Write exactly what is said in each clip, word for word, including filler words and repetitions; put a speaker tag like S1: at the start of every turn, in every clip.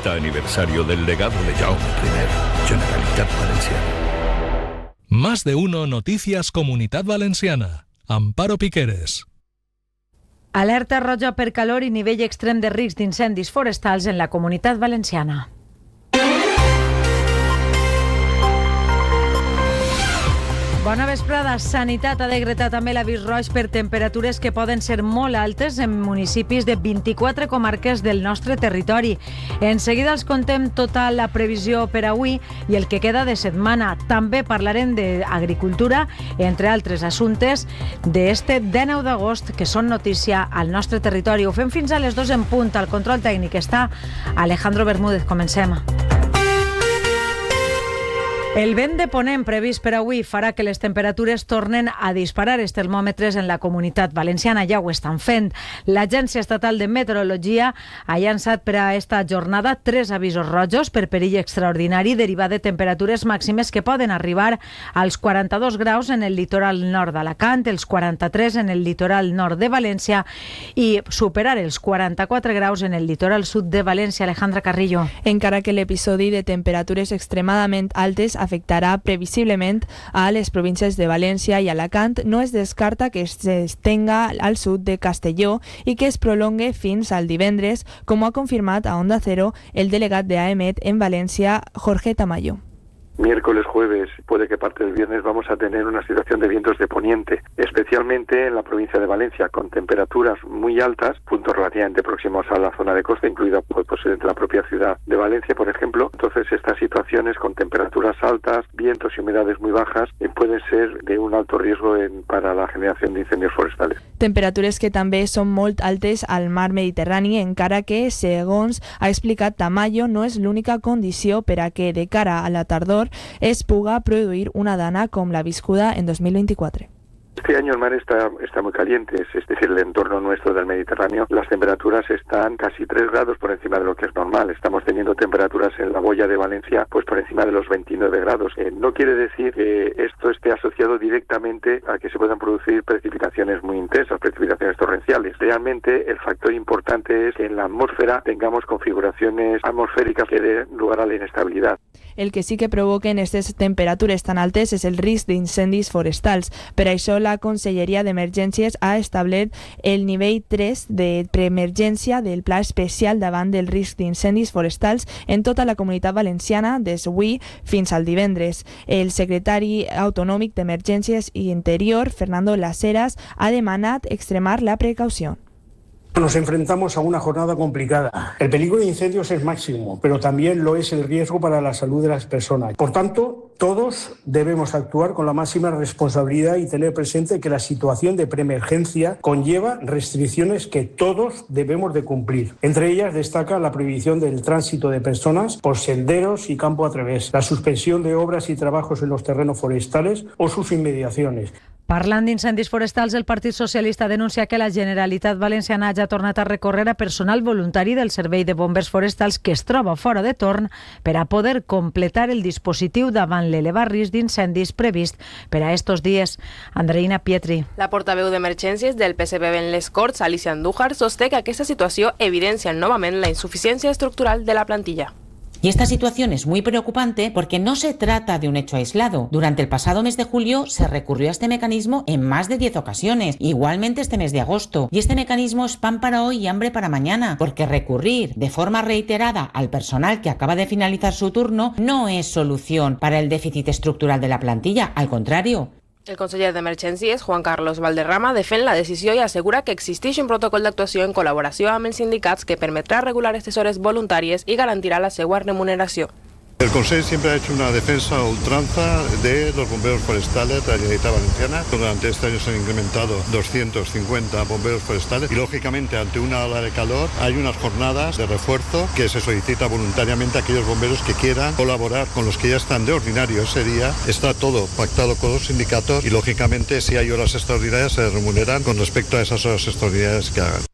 S1: cincuenta aniversario del legado de Jaume primero, Generalitat Valenciana.
S2: Más de uno Noticias Comunitat Valenciana. Amparo Piqueres.
S3: Alerta roja per calor i nivell extrem de risc d'incendis forestals en la Comunitat Valenciana. Bona vesprada. Sanitat ha decretat també l'avís roig per temperatures que poden ser molt altes en municipis de vint-i-quatre comarques del nostre territori. En seguida els contem tota la previsió per avui i el que queda de setmana. També parlarem d'agricultura, entre altres assumptes, d'este dinou d'agost que són notícia al nostre territori. Ho fem fins a les dues en punt. Al control tècnic està Alejandro Bermúdez. Comencem. El vent de ponent previst per avui farà que les temperatures tornen a disparar els termòmetres en la Comunitat Valenciana. Ja ho estan fent. L'Agència Estatal de Meteorologia ha llançat per a esta jornada tres avisos rojos per perill extraordinari derivat de temperatures màximes que poden arribar als quaranta-dos graus en el litoral nord d'Alacant, els quaranta-tres en el litoral nord de València i superar els quaranta-quatre graus en el litoral sud de València. Alejandra Carrillo.
S4: Encara que l'episodi de temperatures extremadament altes afectarà previsiblement a les províncies de València i Alacant, no es descarta que s'estenga al sud de Castelló i que es prolongue fins al divendres, com ha confirmat a Onda Cero el delegat de AEMET en València, Jorge Tamayo.
S5: Miércoles, jueves, puede que parte del viernes vamos a tener una situación de vientos de poniente, especialmente en la provincia de Valencia, con temperaturas muy altas, puntos relativamente próximos a la zona de costa, incluida pues, posiblemente la propia ciudad de Valencia, por ejemplo. Entonces, estas situaciones con temperaturas altas, vientos y humedades muy bajas, eh, pueden ser de un alto riesgo en, para la generación de incendios forestales.
S4: Temperatures que també són molt altes al mar Mediterrani, encara que, segons ha explicat Tamayo, no és l'única condició per a que, de cara a la tardor, es puga produir una dana com la viscuda en dos mil veinticuatro.
S5: Este año el mar está, está muy caliente, es decir, el entorno nuestro del Mediterráneo, las temperaturas están casi tres grados por encima de lo que es normal. Estamos teniendo temperaturas en la boya de Valencia pues por encima de los veintinueve grados. Eh, no quiere decir que esto esté asociado directamente a que se puedan producir precipitaciones muy intensas, precipitaciones torrenciales. Realmente el factor importante es que en la atmósfera tengamos configuraciones atmosféricas que den lugar a la inestabilidad.
S4: El que sí que provoquen aquestes temperatures tan altes és el risc d'incendis forestals. Per això la Conselleria d'Emergències ha establert el nivell tres de preemergència del Pla Especial davant del risc d'incendis forestals en tota la Comunitat Valenciana des d'avui fins al divendres. El secretari autonòmic d'Emergències i Interior, Fernando Las Heras, ha demanat extremar la precaució.
S6: Nos enfrentamos a una jornada complicada. El peligro de incendios es máximo, pero también lo es el riesgo para la salud de las personas. Por tanto, todos debemos actuar con la máxima responsabilidad y tener presente que la situación de preemergencia conlleva restricciones que todos debemos de cumplir. Entre ellas destaca la prohibición del tránsito de personas por senderos y campo a través, la suspensión de obras y trabajos en los terrenos forestales o sus inmediaciones.
S3: Parlant d'incendis forestals, el Partit Socialista denuncia que la Generalitat Valenciana ja ha tornat a recórrer a personal voluntari del Servei de Bombers Forestals que es troba fora de torn per a poder completar el dispositiu davant l'elevat risc d'incendis previst per a estos dies. Andreina Pietri.
S7: La portaveu d'Emergències del P S B en les Corts, Alicia Andújar, sosté que aquesta situació evidencia novament la insuficiencia estructural de la plantilla.
S8: Y esta situación es muy preocupante porque no se trata de un hecho aislado. Durante el pasado mes de julio se recurrió a este mecanismo en más de diez ocasiones, igualmente este mes de agosto. Y este mecanismo es pan para hoy y hambre para mañana, porque recurrir de forma reiterada al personal que acaba de finalizar su turno no es solución para el déficit estructural de la plantilla, al contrario.
S7: El conseller d'Emergències, Juan Carlos Valderrama, defèn la decisió i assegura que existeix un protocol d'actuació en col·laboració amb els sindicats que permetrà regular aquestes hores voluntàries i garantirà la seva remuneració.
S9: El Consejo siempre ha hecho una defensa a ultranza de los bomberos forestales de la Generalitat Valenciana. Durante este año se han incrementado doscientos cincuenta bomberos forestales y, lógicamente, ante una ola de calor hay unas jornadas de refuerzo que se solicita voluntariamente a aquellos bomberos que quieran colaborar con los que ya están de ordinario ese día. Está todo pactado con los sindicatos y, lógicamente, si hay horas extraordinarias se remuneran con respecto a esas horas extraordinarias que hagan.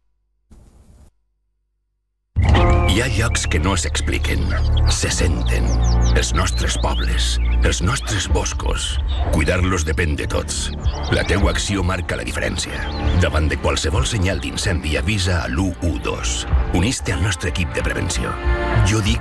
S1: Hi ha llocs que no s'expliquen, se senten. Els nostres pobles, els nostres boscos. Cuidar-los depèn de tots. La teua acció marca la diferència. Davant de qualsevol senyal d'incendi avisa a l'u u dos. Unís-te al nostre equip de prevenció. Jo dic